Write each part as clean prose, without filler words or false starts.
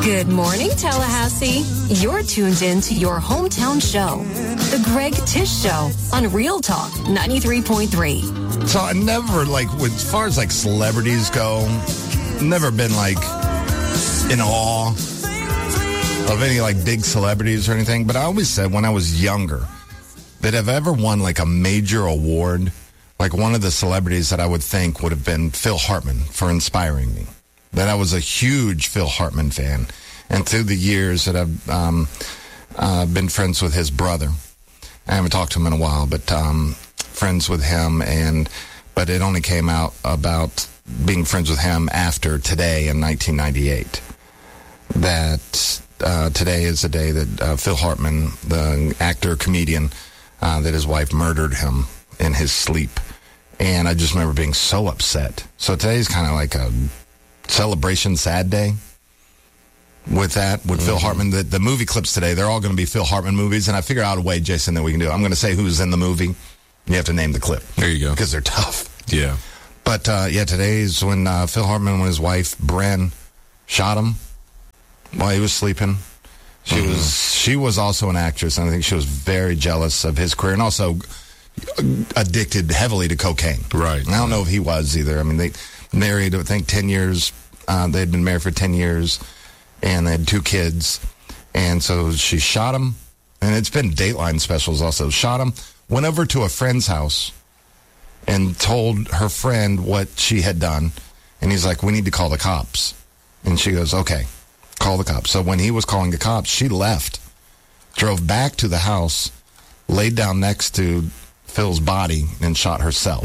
Good morning, Tallahassee. You're tuned in to your hometown show, The Greg Tish Show on Real Talk 93.3. So I never, as far as celebrities go, never been in awe of any big celebrities or anything. But I always said when I was younger that if I ever won a major award, one of the celebrities that I would think would have been Phil Hartman for inspiring me. That I was a huge Phil Hartman fan. And through the years that I've been friends with his brother. I haven't talked to him in a while, but friends with him. But it only came out about being friends with him after today in 1998. That today is the day that Phil Hartman, the actor, comedian, that his wife murdered him in his sleep. And I just remember being so upset. So today's kind of like a celebration sad day with Phil Hartman. The movie clips today, they're all going to be Phil Hartman movies, and I figure out a way, Jason, that we can do it. I'm going to say who's in the movie. You have to name the clip. There you go. Because they're tough. Yeah. But today is when Phil Hartman and his wife Bren shot him while he was sleeping. She was also an actress, and I think she was very jealous of his career, and also addicted heavily to cocaine. Right. And I don't know if he was either. I mean, they married, I think, 10 years. They had been married for 10 years, and they had 2 kids. And so she shot him, and it's been Dateline specials also. Shot him, went over to a friend's house, and told her friend what she had done. And he's like, we need to call the cops. And she goes, okay, call the cops. So when he was calling the cops, she left, drove back to the house, laid down next to Phil's body, and shot herself.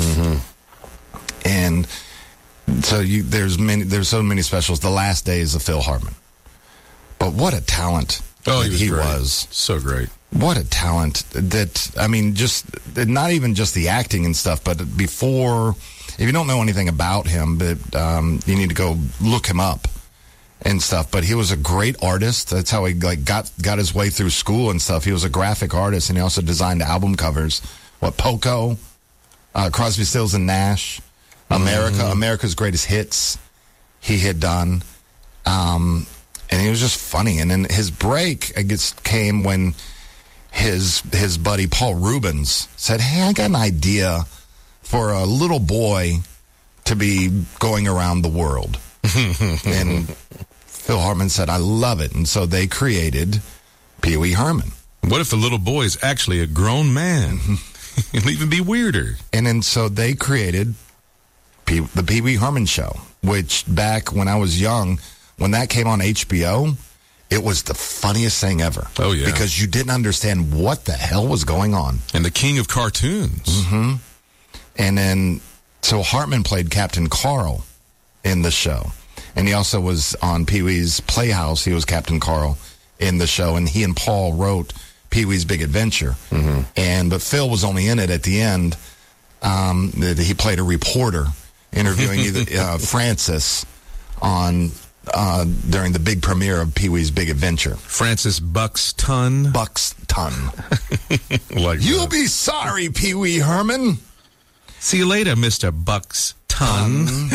And so there's so many specials. The Last Days of Phil Hartman. But what a talent he was. So great. What a talent that, I mean, just not even just the acting and stuff, but before, if you don't know anything about him, but you need to go look him up and stuff. But he was a great artist. That's how he got his way through school and stuff. He was a graphic artist, and he also designed album covers. Poco, Crosby, Stills and Nash, America's Greatest Hits he had done. And he was just funny. And then his break, I guess, came when his buddy Paul Rubens said, hey, I got an idea for a little boy to be going around the world. And Phil Hartman said, I love it. And so they created Pee Wee Herman. What if the little boy is actually a grown man? It'll even be weirder. And then so they created the Pee Wee Herman Show, which back when I was young, when that came on HBO, it was the funniest thing ever. Oh, yeah. Because you didn't understand what the hell was going on. And the king of cartoons. Mm-hmm. And then, so Hartman played Captain Carl in the show. And he also was on Pee Wee's Playhouse. He was Captain Carl in the show. And he and Paul wrote Pee Wee's Big Adventure. But Phil was only in it at the end. He played a reporter interviewing Francis on during the big premiere of Pee Wee's Big Adventure. Francis Buxton. You'll be sorry, Pee Wee Herman. See you later, Mr. Buxton.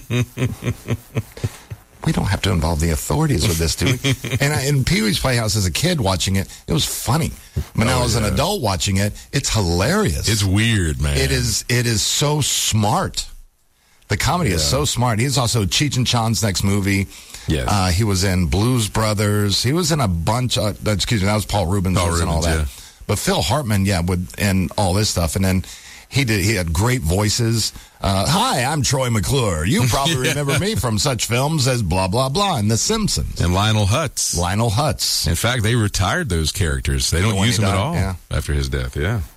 We don't have to involve the authorities with this, do we? And in Pee Wee's Playhouse as a kid watching it, it was funny. But now as an adult watching it, it's hilarious. It's weird, man. It is so smart. The comedy is so smart. He's also Cheech and Chong's next movie. Yes. He was in Blues Brothers. He was in a bunch of, that was Paul Rubens and all that. Yeah. But Phil Hartman, and all this stuff. And then he had great voices. Hi, I'm Troy McClure. You probably remember me from such films as blah, blah, blah, and The Simpsons. And Lionel Hutz. In fact, they retired those characters. They don't use them at all after his death,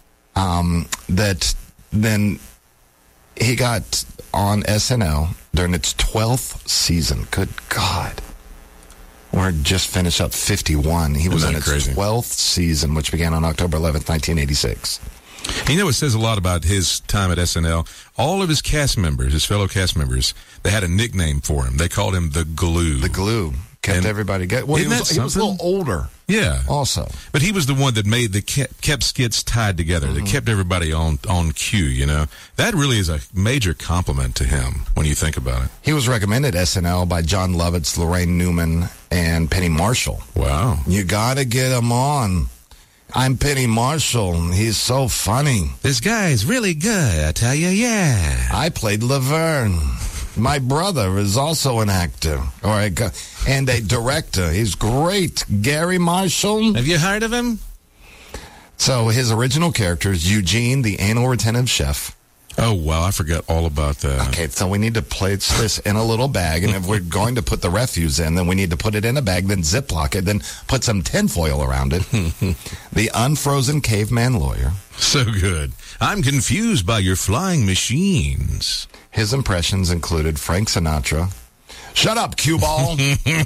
Then he got on SNL during its 12th season. Good God. We're just finished up 51. He was in its 12th season, which began on October 11th, 1986. You know, it says a lot about his time at SNL. All of his cast members, his fellow cast members, they had a nickname for him. They called him the Glue. The Glue. Kept everybody good. Well, he was a little older. Yeah. Also. But he was the one that kept skits tied together. That kept everybody on cue, you know. That really is a major compliment to him when you think about it. He was recommended SNL by John Lovitz, Lorraine Newman, and Penny Marshall. Wow. You got to get him on. I'm Penny Marshall. He's so funny. This guy's really good, I tell you, yeah. I played Laverne. My brother is also an actor and a director. He's great. Gary Marshall. Have you heard of him? So his original character is Eugene, the anal retentive chef. Oh, wow, I forgot all about that. Okay, so we need to place this in a little bag, and if we're going to put the refuse in, then we need to put it in a bag, then Ziploc it, then put some tinfoil around it. The unfrozen caveman lawyer. So good. I'm confused by your flying machines. His impressions included Frank Sinatra. Shut up, cue ball.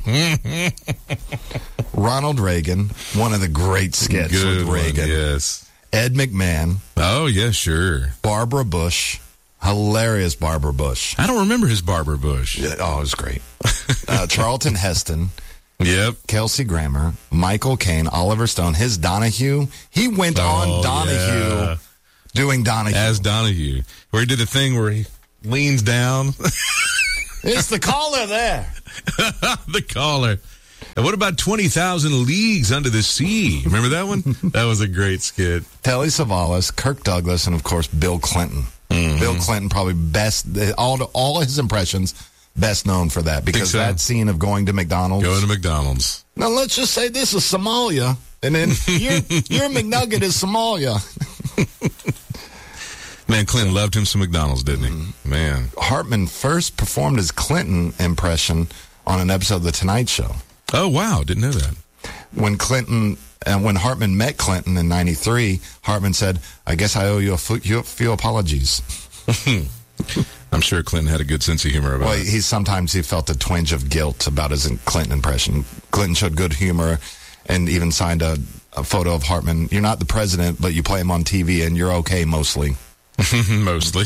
Ronald Reagan, one of the great skits with Reagan. Yes. Ed McMahon. Oh, yeah, sure. Barbara Bush. Hilarious Barbara Bush. I don't remember his Barbara Bush. Oh, it was great. Charlton Heston. Yep. Kelsey Grammer. Michael Caine. Oliver Stone. His Donahue. He went on Donahue doing Donahue. As Donahue. Where he did the thing where he leans down. It's the caller there. The caller. And what about 20,000 Leagues Under the Sea? Remember that one? That was a great skit. Telly Savalas, Kirk Douglas, and, of course, Bill Clinton. Mm-hmm. Bill Clinton probably best, all his impressions, best known for that. Because that scene of going to McDonald's. Going to McDonald's. Now, let's just say this is Somalia. And then your McNugget is Somalia. Man, Clinton loved him some McDonald's, didn't he? Mm-hmm. Man. Hartman first performed his Clinton impression on an episode of The Tonight Show. Oh, wow. Didn't know that. When Hartman met Clinton in 93, Hartman said, I guess I owe you a few apologies. I'm sure Clinton had a good sense of humor about it. Sometimes he felt a twinge of guilt about his Clinton impression. Clinton showed good humor and even signed a photo of Hartman. You're not the president, but you play him on TV and you're okay mostly. Mostly.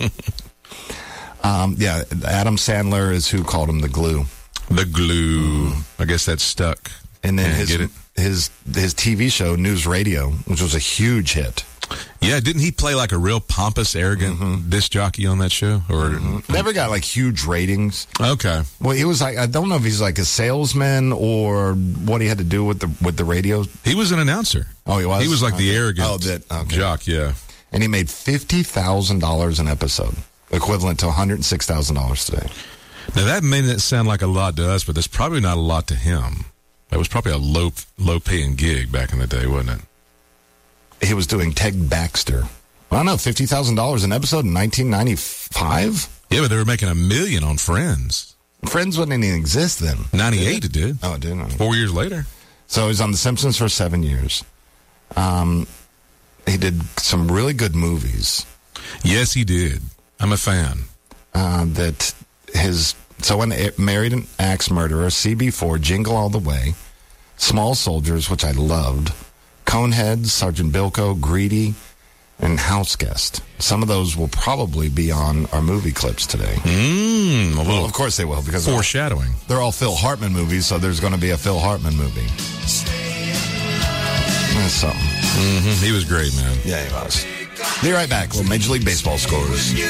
Adam Sandler is who called him the glue. The glue. I guess that's stuck. And then his TV show, News Radio, which was a huge hit. Yeah, didn't he play like a real pompous, arrogant disc jockey on that show? Or never got like huge ratings. Okay. Well, he was like, I don't know if he's like a salesman or what he had to do with the radio. He was an announcer. Oh, he was? He was like the arrogant jock, yeah. And he made $50,000 an episode, equivalent to $106,000 today. Now, that may not sound like a lot to us, but that's probably not a lot to him. That was probably a low-paying gig back in the day, wasn't it? He was doing Ted Baxter. I don't know, $50,000 an episode in 1995? Yeah, but they were making $1 million on Friends. Friends wouldn't even exist then. 98 it did. Oh, it did? 4 years later. So he was on The Simpsons for 7 years. He did some really good movies. Yes, he did. I'm a fan. When Married an Axe Murderer, CB4, Jingle All the Way, Small Soldiers, which I loved, Coneheads, Sergeant Bilko, Greedy, and House Guest. Some of those will probably be on our movie clips today. Well, of course they will, because foreshadowing. They're all Phil Hartman movies, so there's going to be a Phil Hartman movie. That's something. He was great, man. Yeah, he was. Be right back with Major League Baseball scores.